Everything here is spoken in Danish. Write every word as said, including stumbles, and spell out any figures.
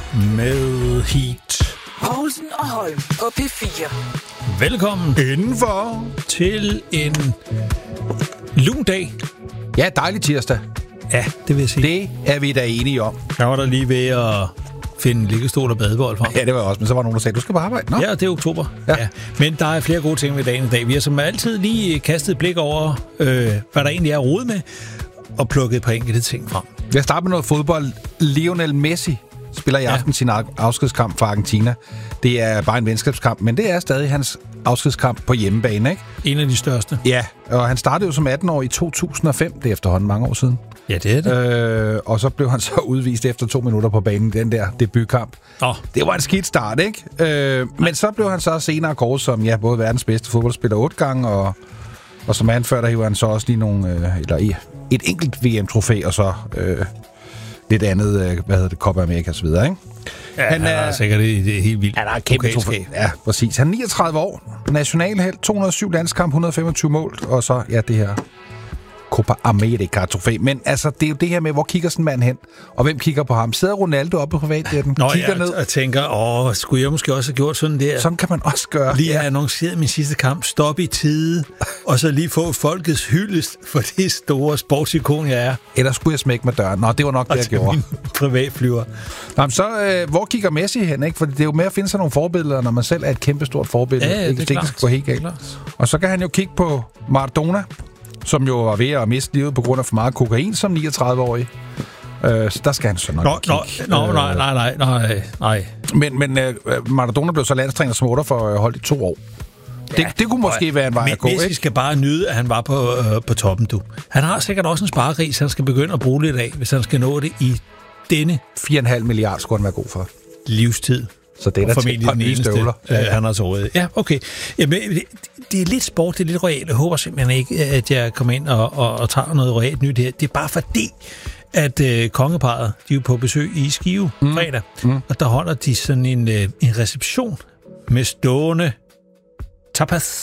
med Heat. Poulsen og Holm på P fire. Velkommen indenfor til en lun dag. Ja, dejlig tirsdag. Ja, det vil jeg sige. Det er vi da enige om. Jeg var der lige ved at finde liggestol og badebold frem. Ja, det var også, men så var nogen, der sagde, du skal på arbejde. Nå? Ja, det er oktober. Ja. Ja. Men der er flere gode ting ved dagen i dag. Vi har som altid lige kastet et blik over, øh, hvad der egentlig er at rode med, og plukket et par enkelte ting frem. Jeg starter med noget fodbold. Lionel Messi spiller i aften ja. sin afskedskamp for Argentina. Det er bare en venskabskamp, men det er stadig hans afskedskamp på hjemmebane, ikke? En af de største. Ja, og han startede jo som atten-årig i to tusind og fem. Det er efterhånden mange år siden. Ja, det er det. Øh, og så blev han så udvist efter to minutter på banen, den der debutkamp. Oh. Det var en skidt start, ikke? Øh, men så blev han så senere kåret som ja, både verdens bedste fodboldspiller otte gange, og, og som anfører, der hiver han så også lige nogle, øh, eller et enkelt V M-trofæ, og så øh, lidt andet, øh, hvad hedder det, Copa America og så videre, ikke? Ja, han, han er, er sikkert det, det er helt vildt. Han er kæmpe trofæ. Ja, præcis. Han er niogtredive år, nationalhelt, to hundrede og syv landskamp, et hundrede og femogtyve mål, og så, ja, det her Copa America-trofæ. Men altså, det er jo det her med, hvor kigger sådan en mand hen, og hvem kigger på ham? Sidder Ronaldo oppe på privatjetten, kigger jeg, ned og tænker, åh, skulle jeg måske også have gjort sådan der? Sådan kan man også gøre. Lige have annonceret min sidste kamp, stop i tide, og så lige få folkets hyldest for det store sportsikon, jeg er. Eller skulle jeg smække med døren? Nå, det var nok og det, jeg gjorde. Privatflyver. Nå, men så, øh, hvor kigger Messi hen, ikke? For det er jo med at finde sig nogle forbilleder, når man selv er et kæmpestort forbillede. Ja, ja, det er klart. Gå helt galt. Og så kan han jo kigge på Maradona, som jo var ved at miste livet på grund af for meget kokain som niogtredive-årig. Øh, så der skal han så nok nå, kigge. Nå, nå, nej, nej, nej, nej, nej. Men, men øh, Maradona blev så landstræner som otte for holdt i to år. Det, ja, det kunne måske være en vej at gå, ikke? Messi skal bare nyde, at han var på, øh, på toppen, du. Han har sikkert også en spareris, han skal begynde at bruge lidt af, hvis han skal nå det i denne fire komma fem milliarder skulle han være god for. Livstid. Så det er der formentlig den eneste, støvler. Ja, ja. Han har så rådet. Ja, okay. Jamen, det, det er lidt sport, det er lidt royalt. Jeg håber simpelthen ikke, at jeg kommer ind og, og, og tager noget royalt nyt her. Det er bare fordi, at øh, kongeparret, de er jo på besøg i Skive mm. fredag, mm. og der holder de sådan en, øh, en reception med stående tapas.